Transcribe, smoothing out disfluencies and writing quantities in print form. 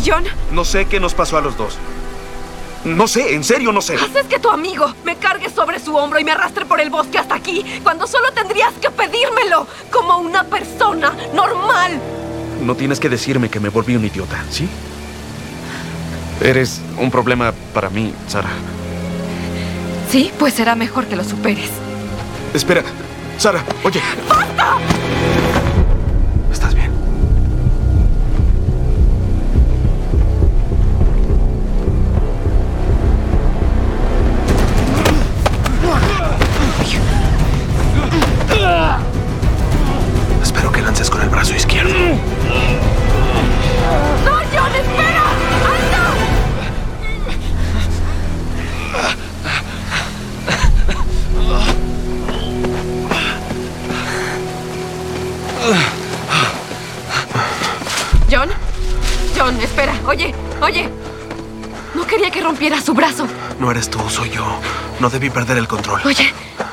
¿Y John? No sé qué nos pasó a los dos. No sé, en serio no sé. Haces que tu amigo me cargue sobre su hombro y me arrastre por el bosque hasta aquí, cuando solo tendrías que pedírmelo, como una persona normal. No tienes que decirme que me volví un idiota, ¿sí? Eres un problema para mí, Sara. Sí, pues será mejor que lo superes. Espera, Sara, oye. ¡Basta! ¿Estás bien? Espero que lances con el brazo izquierdo. ¡No, John, espera! ¡Alto! John, John, espera. Oye. No quería que rompiera su brazo. No eres tú, soy yo. No debí perder el control. Oye,